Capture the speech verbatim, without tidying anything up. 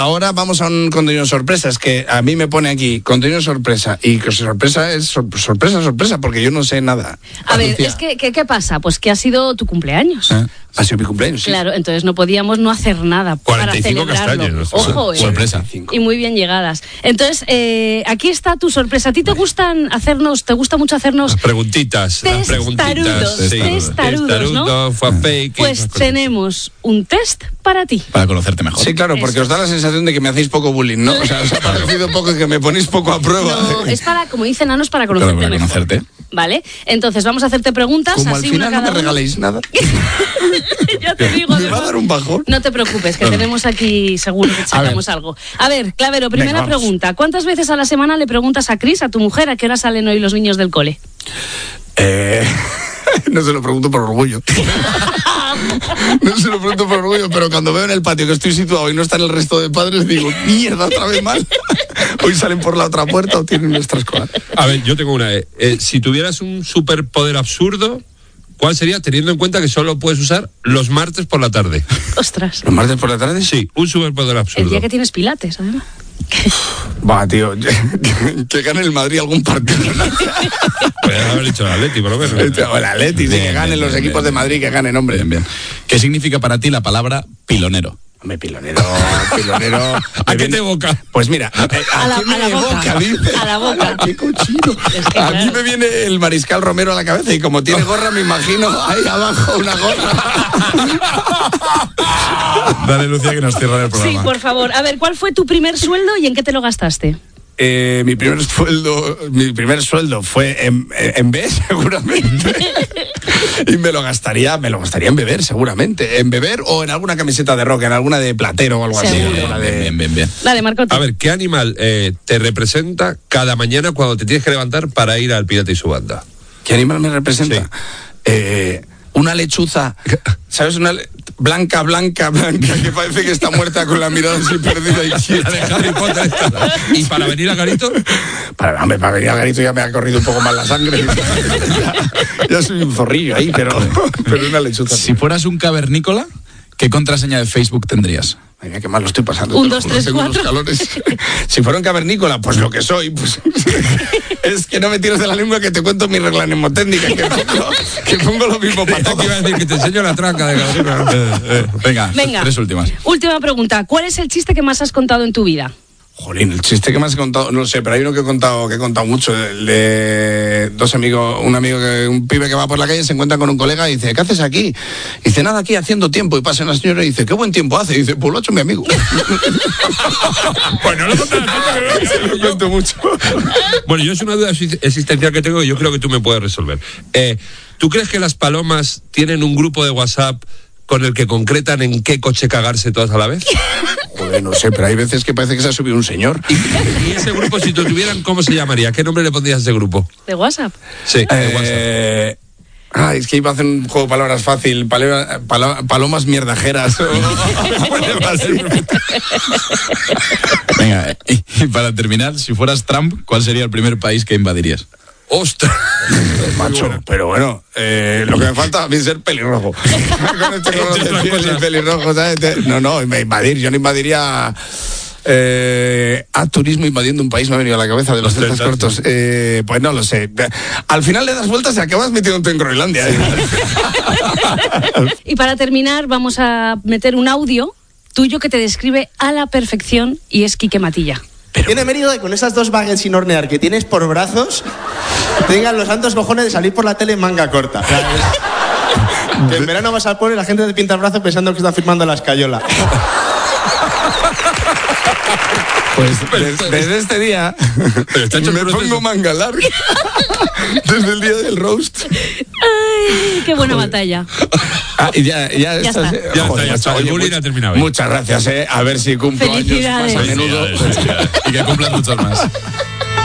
Ahora vamos a un contenido sorpresa, es que a mí me pone aquí contenido sorpresa y que sorpresa es sor- sorpresa, sorpresa, porque yo no sé nada. A ver, Lucía. es que, que ¿qué pasa? Pues que ha sido tu cumpleaños. ¿Eh? Ha sido mi cumpleaños, sí. Claro, entonces no podíamos no hacer nada cuarenta y cinco para celebrarlo. castaños. Ojo, eh. Sorpresa. Y muy bien llegadas. Entonces, eh, aquí está tu sorpresa. ¿A ti te gustan hacernos, te gusta mucho hacernos Las preguntitas, las preguntitas. testarudos, Sí. testarudos, ¿no? Testarudo, fue fake. Pues esas cosas. tenemos un test para ti. Para conocerte mejor. Sí, claro, porque Eso os da la sensación de que me hacéis poco bullying, ¿no? O sea, os ha parecido poco que me ponéis poco a prueba. No, es para, como dicen Nanos, para conocerte para mejor. conocerte. ¿Vale? Entonces vamos a hacerte preguntas. Como al así final una no cada me uno. regaléis nada. Ya te digo. Me va a además. dar un bajón. No te preocupes, que tenemos aquí seguro que sacamos algo. A ver, Clavero, primera Venga, vamos. pregunta. ¿Cuántas veces a la semana le preguntas a Cris, a tu mujer, a qué hora salen hoy los niños del cole? Eh, no se lo pregunto por orgullo. No se lo pregunto por orgullo, pero cuando veo en el patio que estoy situado y no están el resto de padres, digo, mierda, otra vez mal. Hoy salen por la otra puerta o tienen nuestra escuela. A ver, yo tengo una. Eh, eh, si tuvieras un superpoder absurdo, ¿cuál sería, teniendo en cuenta que solo puedes usar los martes por la tarde? Ostras. ¿Los martes por la tarde? Sí, un superpoder absurdo. El día que tienes pilates, además. Va, tío, que gane el Madrid algún partido. Podrías haber dicho el Atleti, por lo menos. O el Atleti, sí, Bien, que ganen bien, los bien, equipos bien, de Madrid, que ganen, hombre. Bien, bien. ¿Qué significa para ti la palabra pilonero? Hombre, pilonero, pilonero. ¿A qué te evoca? Pues mira, a, a, A la- ¿qué me a la boca. evoca, dice? A la boca. Qué cochino. Es que, a claro. mí me viene el Mariscal Romero a la cabeza y como tiene gorra me imagino ahí abajo una gorra. Dale, Lucía, que nos cierra el Sí, programa. por favor. A ver, ¿cuál fue tu primer sueldo y en qué te lo gastaste? Eh, mi primer sueldo, mi primer sueldo fue en, en B, seguramente. Y me lo gastaría, me lo gastaría en beber, seguramente. En beber o en alguna camiseta de rock, en alguna de Platero o algo así. Seguro. La de- Bien, bien, bien. Dale, Marcote. A ver, ¿qué animal eh, te representa cada mañana cuando te tienes que levantar para ir al Pirata y su banda? ¿Qué animal me representa? Sí. Eh, una lechuza, ¿sabes? Una le- blanca, blanca, blanca, que parece que está muerta con la mirada así perdida y La quieta. de Harry Potter esta. ¿Y para venir a Garito? Para, hombre, para venir a Garito ya me ha corrido un poco más la sangre. ya, ya soy un zorrillo ahí, pero, pero una lechuza. Si fueras un cavernícola, ¿qué contraseña de Facebook tendrías? Ay, mira, qué mal lo estoy pasando. Un, te lo dos, juro, tres, tengo unos cuatro. calores. Si fuera un cavernícola, pues lo que soy, pues es que no me tires de la lengua que te cuento mi regla mnemotécnica, que pongo, que pongo lo mismo para Te todo. iba a decir que te enseño la tranca de Garito. Eh, eh, venga, Venga. tres últimas. Última pregunta. ¿Cuál es el chiste que más has contado en tu vida? Jolín, el chiste que me has contado, no lo sé, pero hay uno que he contado, que he contado mucho, el de dos amigos, un amigo, que un pibe que va por la calle, se encuentra con un colega y dice, ¿qué haces aquí? Y dice, nada, aquí haciendo tiempo, y pasa una señora y dice, ¿qué buen tiempo hace? Y dice, pues lo ha hecho mi amigo. Pues no lo contarás tú, Lo cuento mucho. Bueno, yo es una duda existencial que tengo y yo creo que tú me puedes resolver. Eh, ¿Tú crees que las palomas tienen un grupo de WhatsApp con el que concretan en qué coche cagarse todas a la vez? Joder, no sé, pero hay veces que parece que se ha subido un señor. Y ese grupo, si tú tuvieran, ¿cómo se llamaría? ¿Qué nombre le pondrías a ese grupo? ¿De WhatsApp? Sí, de WhatsApp. Eh, ah, es que iba a hacer un juego de palabras fácil, palera- palo- palomas mierdajeras. o- o algo así. Venga, y, y para terminar, si fueras Trump, ¿cuál sería el primer país que invadirías? ¡Ostras! Macho, pero bueno, eh, lo que me falta a mí es ser pelirrojo. Con este color de otras piel y cosas. pelirrojo, ¿sabes? Te- No, no, me invadir, yo no invadiría eh, a turismo invadiendo un país, me ha venido a la cabeza de los Los celtas celtas, cortos. Eh, pues no lo sé. Al final le das vueltas y acabas metiéndote en Groenlandia. ¿eh? Y para terminar, vamos a meter un audio tuyo que te describe a la perfección y es Quique Matilla. Tiene mérito de que con esas dos baguettes sin hornear que tienes por brazos, tengan los santos cojones de salir por la tele en manga corta. Que en verano vas al pueblo y la gente te pinta el brazo pensando que está firmando la escayola. Pues des- desde este día Pero está hecho me el proceso. pongo manga larga. Desde el día del roast. ¡Ay, qué buena batalla! Ah, y ya, ya, Ya estás, está. eh, Ya joder, está, ya está. macho, El bullying much- ha terminado ya. Muchas gracias, eh. A ver si cumplo años más a Felicidades. menudo. Y que cumplan muchos más.